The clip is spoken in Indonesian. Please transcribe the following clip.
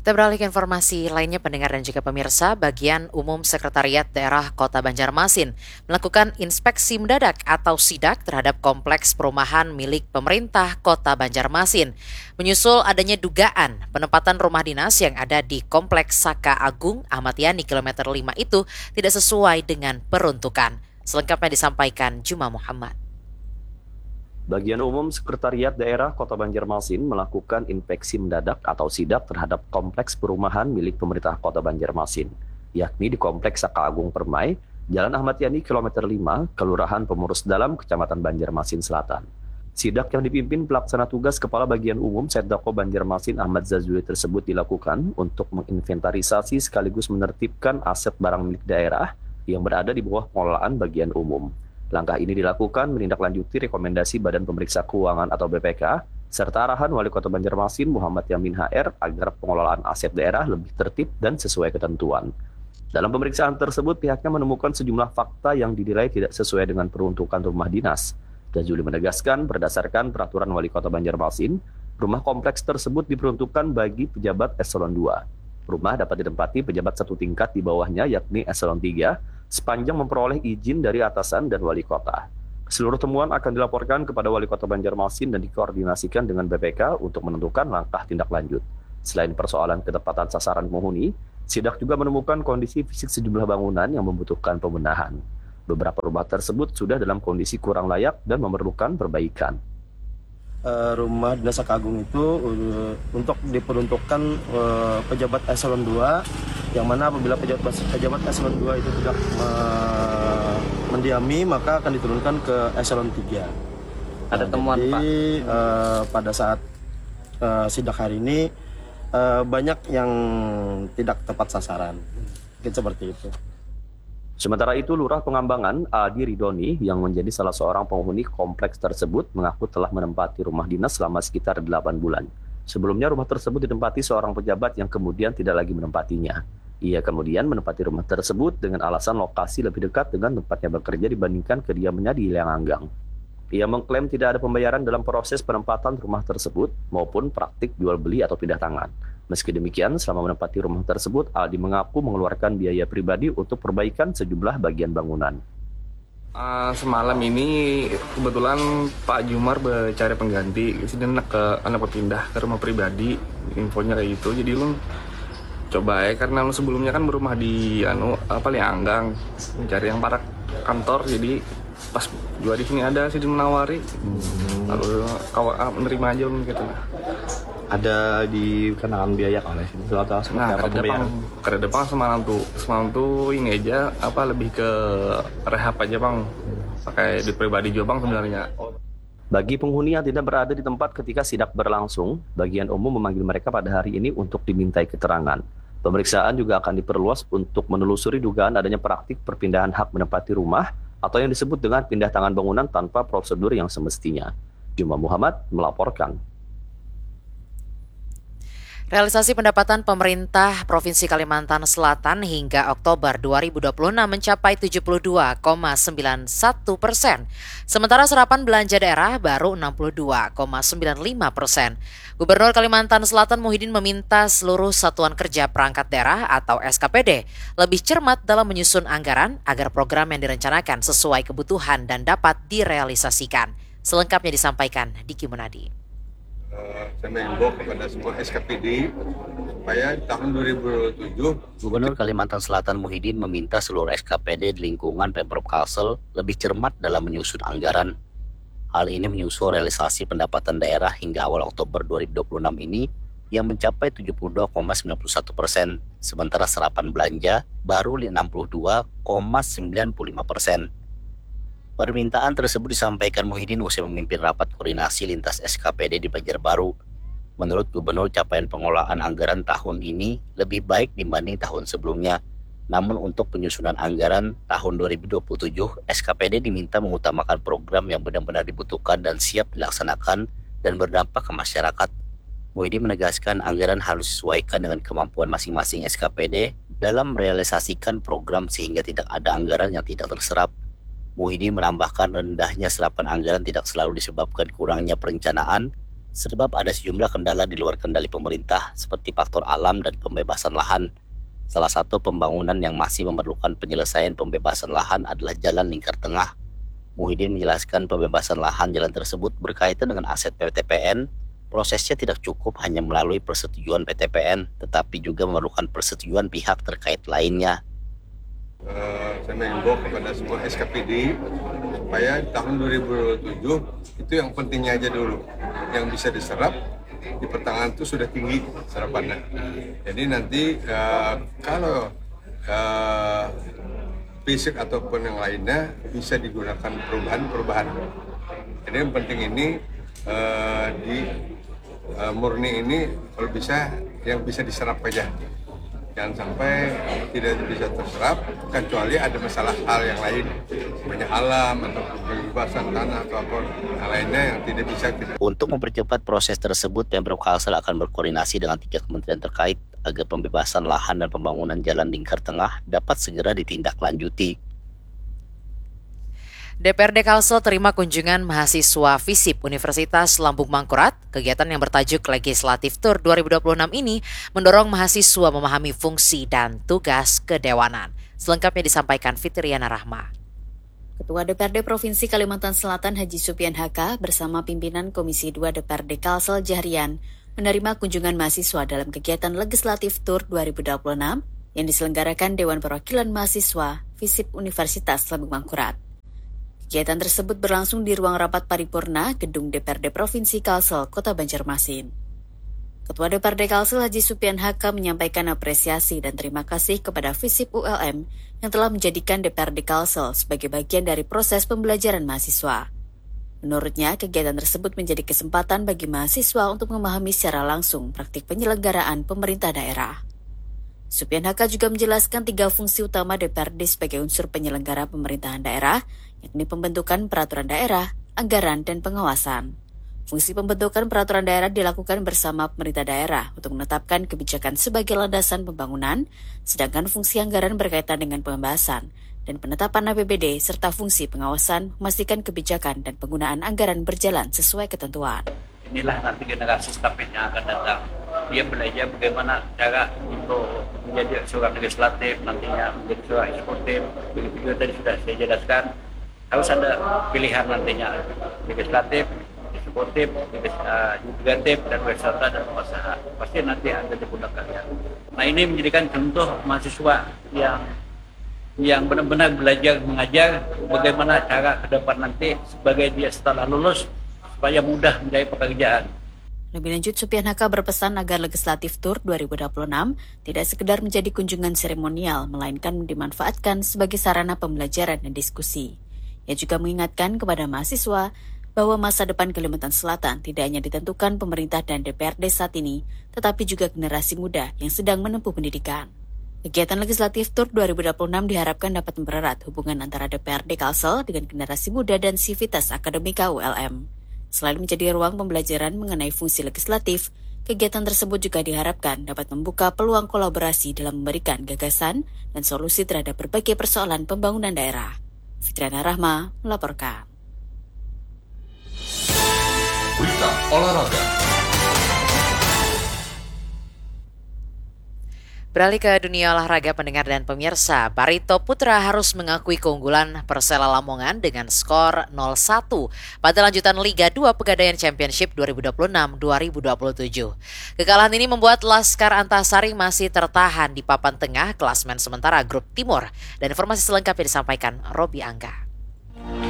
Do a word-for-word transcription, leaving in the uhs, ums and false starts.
Kita beralih ke informasi lainnya pendengar dan juga pemirsa, bagian umum Sekretariat Daerah Kota Banjarmasin melakukan inspeksi mendadak atau sidak terhadap kompleks perumahan milik pemerintah Kota Banjarmasin. Menyusul adanya dugaan penempatan rumah dinas yang ada di Kompleks Saka Agung Ahmad Yani kilometer lima itu tidak sesuai dengan peruntukan. Selengkapnya disampaikan Juma Muhammad. Bagian Umum Sekretariat Daerah Kota Banjarmasin melakukan inspeksi mendadak atau sidak terhadap kompleks perumahan milik pemerintah Kota Banjarmasin, yakni di Kompleks Saka Agung Permai, Jalan Ahmad Yani kilometer lima, Kelurahan Pemurus Dalam, Kecamatan Banjarmasin Selatan. Sidak yang dipimpin pelaksana tugas Kepala Bagian Umum Setdako Banjarmasin Ahmad Zazuli tersebut dilakukan untuk menginventarisasi sekaligus menertibkan aset barang milik daerah yang berada di bawah pengelolaan bagian umum. Langkah ini dilakukan menindaklanjuti rekomendasi Badan Pemeriksa Keuangan atau B P K, serta arahan Wali Kota Banjarmasin Muhammad Yamin H R agar pengelolaan aset daerah lebih tertib dan sesuai ketentuan. Dalam pemeriksaan tersebut, pihaknya menemukan sejumlah fakta yang dinilai tidak sesuai dengan peruntukan rumah dinas. Zazuli menegaskan berdasarkan peraturan Wali Kota Banjarmasin, rumah kompleks tersebut diperuntukkan bagi pejabat eselon dua. Rumah dapat ditempati pejabat satu tingkat di bawahnya yakni eselon tiga, sepanjang memperoleh izin dari atasan dan wali kota. Seluruh temuan akan dilaporkan kepada Wali Kota Banjarmasin dan dikoordinasikan dengan B P K untuk menentukan langkah tindak lanjut. Selain persoalan ketepatan sasaran penghuni, sidak juga menemukan kondisi fisik sejumlah bangunan yang membutuhkan pembenahan. Beberapa rumah tersebut sudah dalam kondisi kurang layak dan memerlukan perbaikan. Uh, rumah dinas Saka Agung itu uh, untuk diperuntukkan uh, pejabat eselon dua, yang mana apabila pejabat pejabat eselon dua itu tidak uh, mendiami maka akan diturunkan ke eselon tiga. Ada nah, temuan jadi, Pak? Uh, pada saat uh, sidak hari ini uh, banyak yang tidak tepat sasaran, mungkin seperti itu. Sementara itu, Lurah Pengambangan, Adi Ridoni, yang menjadi salah seorang penghuni kompleks tersebut, mengaku telah menempati rumah dinas selama sekitar delapan bulan. Sebelumnya, rumah tersebut ditempati seorang pejabat yang kemudian tidak lagi menempatinya. Ia kemudian menempati rumah tersebut dengan alasan lokasi lebih dekat dengan tempatnya bekerja dibandingkan kediamannya di Lianganggang. Ia mengklaim tidak ada pembayaran dalam proses penempatan rumah tersebut maupun praktik jual beli atau pindah tangan. Meski demikian, selama menempati rumah tersebut, Aldi mengaku mengeluarkan biaya pribadi untuk perbaikan sejumlah bagian bangunan. Uh, semalam ini kebetulan Pak Jumar bercari pengganti, jadi anak ke anak berpindah ke rumah pribadi, infonya kayak gitu. Jadi lu coba ya, karena lu sebelumnya kan berumah di anu apa Lianggang, mencari yang parak kantor, jadi pas gua di sini ada sih menawari, hmm. lalu kau menerima aja gitu. Ada di kenangan biaya oleh sini atau nah apa depan ke depan semalam tuh semalam tuh ini aja apa lebih ke rehab aja bang, pakai duit pribadi juga bang sebenarnya. Bagi penghuni yang tidak berada di tempat ketika sidak berlangsung, bagian umum memanggil mereka pada hari ini untuk dimintai keterangan. Pemeriksaan juga akan diperluas untuk menelusuri dugaan adanya praktik perpindahan hak menempati rumah atau yang disebut dengan pindah tangan bangunan tanpa prosedur yang semestinya. Juma Muhammad melaporkan. Realisasi pendapatan pemerintah Provinsi Kalimantan Selatan hingga Oktober dua ribu dua puluh enam mencapai tujuh puluh dua koma sembilan satu persen, sementara serapan belanja daerah baru enam puluh dua koma sembilan lima persen. Gubernur Kalimantan Selatan Muhyiddin meminta seluruh satuan kerja perangkat daerah atau S K P D lebih cermat dalam menyusun anggaran agar program yang direncanakan sesuai kebutuhan dan dapat direalisasikan. Selengkapnya disampaikan Diki Munadi. Uh, saya mengimbau kepada semua S K P D supaya di tahun dua ribu dua puluh tujuh Gubernur Kalimantan Selatan Muhyiddin meminta seluruh S K P D di lingkungan Pemprov Kalsel lebih cermat dalam menyusun anggaran. Hal ini menyusul realisasi pendapatan daerah hingga awal Oktober dua ribu dua puluh enam ini yang mencapai tujuh puluh dua koma sembilan satu persen, sementara serapan belanja baru enam puluh dua koma sembilan lima persen. Permintaan tersebut disampaikan Muhyiddin usai memimpin rapat koordinasi lintas S K P D di Banjarbaru. Menurut Gubernur, capaian pengelolaan anggaran tahun ini lebih baik dibanding tahun sebelumnya. Namun untuk penyusunan anggaran tahun dua ribu dua puluh tujuh, S K P D diminta mengutamakan program yang benar-benar dibutuhkan dan siap dilaksanakan dan berdampak ke masyarakat. Muhyiddin menegaskan anggaran harus disesuaikan dengan kemampuan masing-masing S K P D dalam merealisasikan program sehingga tidak ada anggaran yang tidak terserap. Muhyiddin menambahkan rendahnya serapan anggaran tidak selalu disebabkan kurangnya perencanaan, Sebab ada sejumlah kendala di luar kendali pemerintah seperti faktor alam dan pembebasan lahan. Salah satu pembangunan yang masih memerlukan penyelesaian pembebasan lahan adalah Jalan Lingkar Tengah. Muhyiddin menjelaskan pembebasan lahan jalan tersebut berkaitan dengan aset P T P N. Prosesnya tidak cukup hanya melalui persetujuan P T P N, tetapi juga memerlukan persetujuan pihak terkait lainnya. Uh, saya mengimbau kepada semua S K P D supaya tahun dua ribu dua puluh tujuh itu yang pentingnya aja dulu, yang bisa diserap di pertengahan itu sudah tinggi serapannya. Jadi nanti uh, kalau uh, fisik ataupun yang lainnya bisa digunakan perubahan-perubahan. Jadi yang penting ini uh, di uh, murni ini kalau bisa yang bisa diserap aja. Jangan sampai tidak bisa terserap kecuali ada masalah hal yang lain, banyak alam atau pembebasan tanah atau apa yang lainnya yang tidak bisa kita. Untuk mempercepat proses tersebut, Pemprov Kalsel akan berkoordinasi dengan tiga kementerian terkait agar pembebasan lahan dan pembangunan Jalan Lingkar Tengah dapat segera ditindaklanjuti. D P R D Kalsel terima kunjungan mahasiswa FISIP Universitas Lambung Mangkurat. Kegiatan yang bertajuk Legislative Tour dua ribu dua puluh enam ini mendorong mahasiswa memahami fungsi dan tugas kedewanan. Selengkapnya disampaikan Fitriana Rahma. Ketua D P R D Provinsi Kalimantan Selatan Haji Supian H K bersama pimpinan Komisi dua D P R D Kalsel Jahrian menerima kunjungan mahasiswa dalam kegiatan Legislative Tour dua ribu dua puluh enam yang diselenggarakan Dewan Perwakilan Mahasiswa FISIP Universitas Lambung Mangkurat. Kegiatan tersebut berlangsung di ruang rapat paripurna Gedung D P R D Provinsi Kalsel, Kota Banjarmasin. Ketua D P R D Kalsel Haji Supian H K menyampaikan apresiasi dan terima kasih kepada FISIP U L M yang telah menjadikan D P R D Kalsel sebagai bagian dari proses pembelajaran mahasiswa. Menurutnya, kegiatan tersebut menjadi kesempatan bagi mahasiswa untuk memahami secara langsung praktik penyelenggaraan pemerintah daerah. Supian H K juga menjelaskan tiga fungsi utama D P R D sebagai unsur penyelenggara pemerintahan daerah, yakni pembentukan peraturan daerah, anggaran, dan pengawasan. Fungsi pembentukan peraturan daerah dilakukan bersama pemerintah daerah untuk menetapkan kebijakan sebagai landasan pembangunan, sedangkan fungsi anggaran berkaitan dengan pembahasan dan penetapan A P B D serta fungsi pengawasan memastikan kebijakan dan penggunaan anggaran berjalan sesuai ketentuan. Inilah nanti generasi stafet yang akan datang. Dia belajar bagaimana cara untuk menjadi seorang legislatif, nantinya menjadi seorang eksekutif. Begitu juga tadi sudah saya jelaskan, harus ada pilihan nantinya, legislatif, eksekutif, yudikatif, dan wisata dan pengusaha. Pasti nanti ada digunakan ya. Nah ini menjadikan contoh mahasiswa yang yang benar-benar belajar mengajar bagaimana cara ke depan nanti sebagai dia setelah lulus supaya mudah mencari pekerjaan. Lebih lanjut, Supian H K berpesan agar Legislative Tour dua ribu dua puluh enam tidak sekedar menjadi kunjungan seremonial, melainkan dimanfaatkan sebagai sarana pembelajaran dan diskusi. Ia juga mengingatkan kepada mahasiswa bahwa masa depan Kalimantan Selatan tidak hanya ditentukan pemerintah dan D P R D saat ini, tetapi juga generasi muda yang sedang menempuh pendidikan. Kegiatan Legislative Tour dua ribu dua puluh enam diharapkan dapat mempererat hubungan antara D P R D Kalsel dengan generasi muda dan sivitas akademika U L M. Selain menjadi ruang pembelajaran mengenai fungsi legislatif, kegiatan tersebut juga diharapkan dapat membuka peluang kolaborasi dalam memberikan gagasan dan solusi terhadap berbagai persoalan pembangunan daerah. Fitriana Rahma melaporkan. Berita olahraga. Beralih ke dunia olahraga pendengar dan pemirsa, Barito Putra harus mengakui keunggulan Persela Lamongan dengan skor nol satu pada lanjutan Liga dua Pegadaian Championship dua ribu dua puluh enam dua ribu dua puluh tujuh. Kekalahan ini membuat Laskar Antasari masih tertahan di papan tengah klasmen sementara Grup Timur. Dan informasi selengkapnya disampaikan Robi Angga.